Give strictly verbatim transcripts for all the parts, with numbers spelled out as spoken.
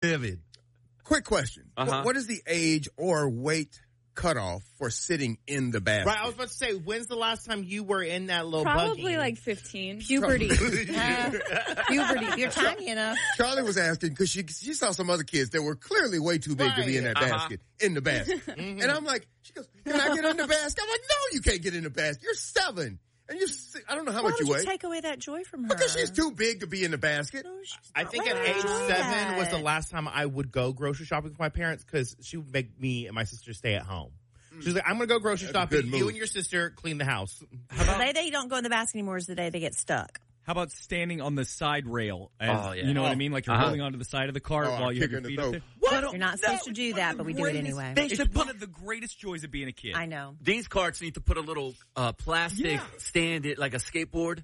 vivid. Quick question. Uh-huh. What, what is the age or weight cutoff for sitting in the basket? Right, I was about to say, when's the last time you were in that little Probably buggy? like fifteen. Puberty. uh, puberty. You're tiny enough. Charlie was asking because she she saw some other kids that were clearly way too big Right. to be in that Uh-huh. basket, in the basket. Mm-hmm. And I'm like, she goes, can I get in the basket? I'm like, no, you can't get in the basket. You're seven. And you're six. I don't know how Why much would you you weigh. take away that joy from her? Because she's too big to be in the basket. No, she's I not. think Why at would you age do seven that? was the last time I would go grocery shopping with my parents because she would make me and my sister stay at home. She was like, I'm going to go grocery That's a good shopping. move. You and your sister clean the house. The day they don't go in the basket anymore is the day they get stuck. How about standing on the side rail? As, Oh, yeah. You know what I Oh. mean? Like you're Uh-huh. holding onto the side of the cart Oh, while you have kick your in the feet up throat. there. What? You're not supposed to do that, but we do it anyway. They It's should one put of the greatest joys of being a kid. I know. these carts need to put a little uh, plastic Yeah. stand, it like a skateboard,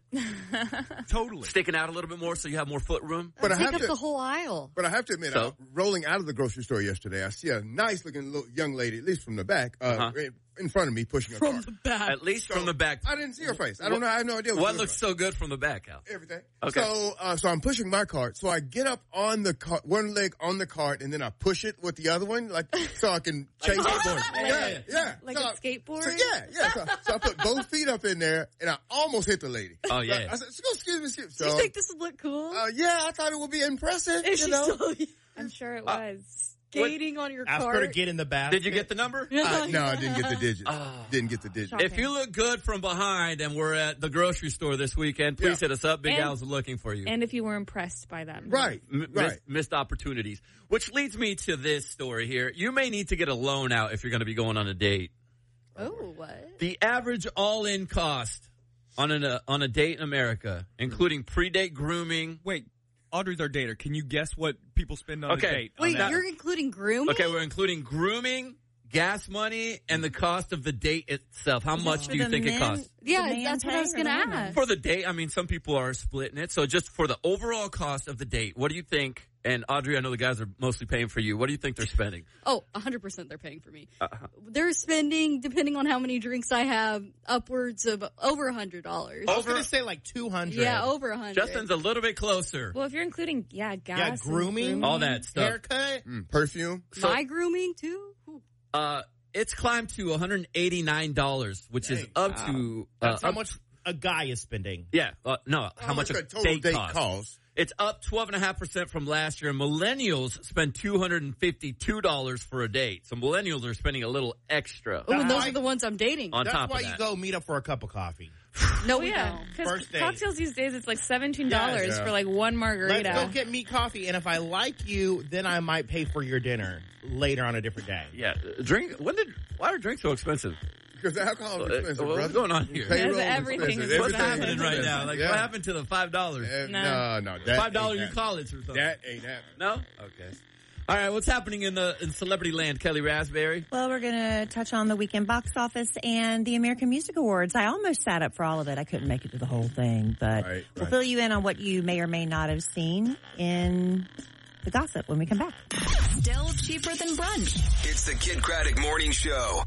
Totally. sticking out a little bit more so you have more foot room. But I Take have up to, the whole aisle. but I have to admit, So? uh, rolling out of the grocery store yesterday, I see a nice looking little young lady, at least from the back, uh, Uh-huh. in, in front of me pushing a From cart. the back. At least So, from the back. I didn't see her face. I don't know. I have no idea what, What she looks so good from the back, Al? everything. Okay. So, uh, so I'm pushing my cart. So I get up on the cart, one leg on the cart, and then I push it with the other one, like so I can chase a skateboard. it. Yeah, yeah. Like so a I- skateboard? So yeah, yeah. So, so I put both feet up in there, and I almost hit the lady. Oh, yeah. So I said, "Excuse me, excuse me." Do you So, think this would look cool? uh, yeah, I thought it would be impressive. Is You she know? still- I'm sure it was. Skating on your Ask cart. her to get in the basket. Did you get the number? Uh, no, I didn't get the digits. Ah. Didn't get the digits. Shocking. If you look good from behind and we're at the grocery store this weekend, please Yeah. hit us up. Big And- Al's looking for you. And if you were impressed by them. Right, M- right. missed, missed opportunities. Which leads me to this story here. You may need to get a loan out if you're going to be going on a date. Oh, what? The average all-in cost on an, uh, on a date in America, including pre-date grooming. Wait, Audrey's our dater. Can you guess what people spend on Okay. a date? on Wait, that? you're including grooming? Okay, we're including grooming, gas money, and the cost of the date itself. How much For do you the think it men- costs? Yeah, the man that's what I was pay or going to the woman? ask. For the date, I mean, some people are splitting it. So just for the overall cost of the date, what do you think? And Audrey, I know the guys are mostly paying for you. What do you think they're spending? Oh, one hundred percent they're paying for me. Uh-huh. They're spending, depending on how many drinks I have, upwards of over one hundred dollars. I was going to say like two hundred. Yeah, over one hundred. Justin's a little bit closer. Well, if you're including, yeah, gas. Yeah, and grooming. All that stuff. Haircut. Mm, perfume. So- My grooming, too? Ooh. Uh, it's climbed to one hundred eighty-nine dollars, which is Dang. up to uh, That's how up- much a guy is spending. Yeah, uh, no, how, much a that total date, date costs. costs? It's up twelve point five percent from last year. Millennials spend two hundred fifty-two dollars for a date. So millennials are spending a little extra Oh, and those why- are the ones I'm dating. on That's top why of you that. go meet up for a cup of coffee. No, Oh, we yeah. don't. Because First date. cocktails these days, it's like seventeen dollars Yeah. for like one margarita. Let's go get me coffee, and if I like you, then I might pay for your dinner later on a different day. Yeah, drink. When did? Why are drinks so expensive? Because the alcohol is Uh, expensive, what's brother. going on here? Payroll Yes, everything expensive. is What's Everything happening is right expensive. now? Like, Yeah. what happened to the five dollars? Uh, No. no, no. That Five dollar ain't you happening. call it or something? That ain't happening. No. Okay. All right. What's happening in the in celebrity land, Kelly Raspberry? Well, we're going to touch on the weekend box office and the American Music Awards. I almost sat up for all of it. I couldn't make it to the whole thing, but Right, we'll right. fill you in on what you may or may not have seen in the gossip when we come back. Still cheaper than brunch. It's the Kid Craddock Morning Show.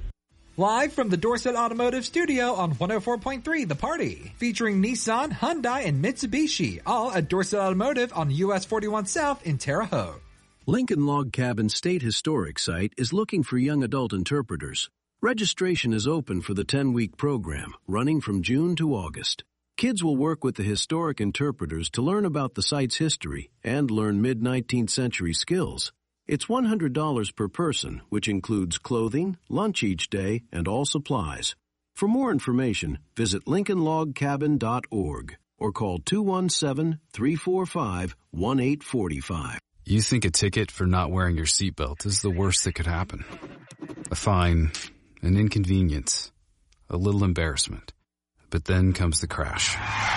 Live from the Dorset Automotive Studio on one oh four point three The Party. Featuring Nissan, Hyundai, and Mitsubishi. All at Dorset Automotive on U S forty-one South in Terre Haute. Lincoln Log Cabin State Historic Site is looking for young adult interpreters. Registration is open for the ten-week program, running from June to August. Kids will work with the historic interpreters to learn about the site's history and learn mid-nineteenth century skills. It's one hundred dollars per person, which includes clothing, lunch each day, and all supplies. For more information, visit lincoln log cabin dot org or call two one seven, three four five, one eight four five. You think a ticket for not wearing your seatbelt is the worst that could happen. A fine, an inconvenience, a little embarrassment. But then comes the crash.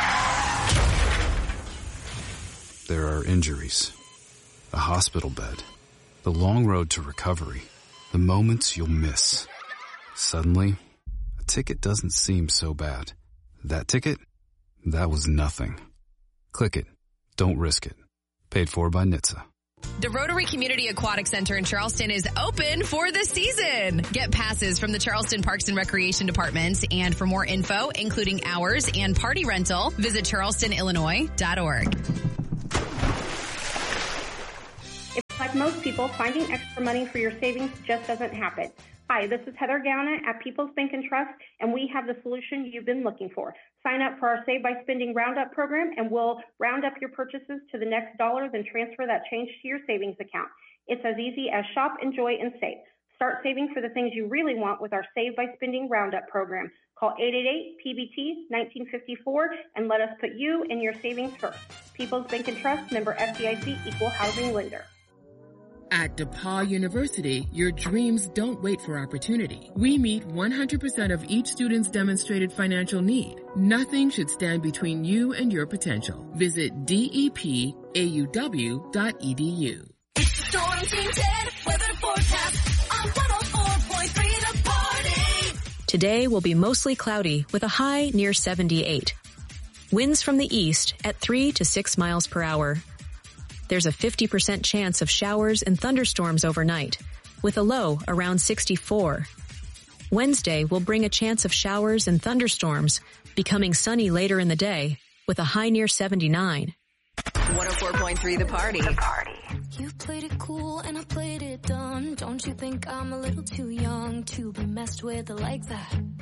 There are injuries, a hospital bed, the long road to recovery, the moments you'll miss. Suddenly, a ticket doesn't seem so bad. That ticket? That was nothing. Click it. Don't risk it. Paid for by N H T S A. The Rotary Community Aquatic Center in Charleston is open for the season. Get passes from the Charleston Parks and Recreation Department. And for more info, including hours and party rental, visit charleston illinois dot org. Like most people, finding extra money for your savings just doesn't happen. Hi, this is Heather Gowna at People's Bank and Trust, and we have the solution you've been looking for. Sign up for our Save by Spending Roundup program, and we'll round up your purchases to the next dollar, then transfer that change to your savings account. It's as easy as shop, enjoy, and save. Start saving for the things you really want with our Save by Spending Roundup program. Call eight eight eight P B T nineteen fifty-four and let us put you and your savings first. People's Bank and Trust, member F D I C, equal housing lender. At DePaul University, your dreams don't wait for opportunity. We meet one hundred percent of each student's demonstrated financial need. Nothing should stand between you and your potential. Visit D E P A U W dot E D U. Storm Team ten, weather forecast on one oh four point three The Party. Today will be mostly cloudy with a high near seventy-eight. Winds from the east at three to six miles per hour. There's a fifty percent chance of showers and thunderstorms overnight, with a low around sixty-four. Wednesday will bring a chance of showers and thunderstorms, becoming sunny later in the day, with a high near seventy-nine. one oh four point three The Party. The Party. You played it cool and I played it dumb. Don't you think I'm a little too young to be messed with like that?